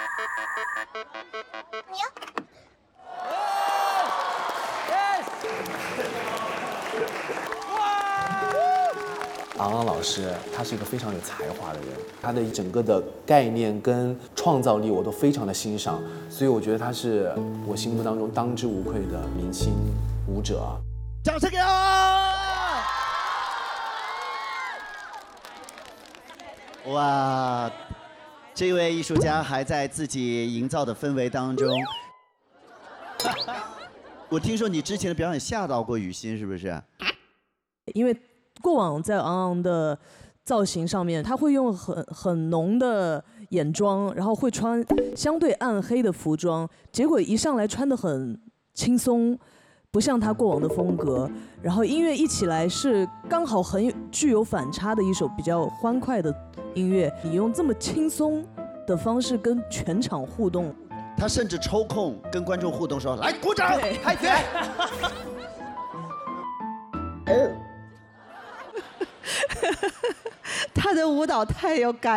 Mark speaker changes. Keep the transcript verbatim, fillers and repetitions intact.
Speaker 1: 你呀。
Speaker 2: 昂昂老师，他是一个非常有才华的人，他的整个的概念跟创造力我都非常的欣赏，所以我觉得他是我心目当中当之无愧的明星舞者。
Speaker 3: 掌声给他！哇，这位艺术家还在自己营造的氛围当中。我听说你之前的表演吓到过雨欣，是不是？
Speaker 4: 因为过往在昂昂的造型上面，他会用很很浓的眼妆，然后会穿相对暗黑的服装，结果一上来穿得很轻松，不像他过往的风格。然后音乐一起来是刚好很具有反差的一首比较欢快的音乐，你用这么轻松的方式跟全场互动。
Speaker 3: 他甚至抽空跟观众互动说：“来鼓掌，嗨起来！”
Speaker 5: 他的舞蹈太有感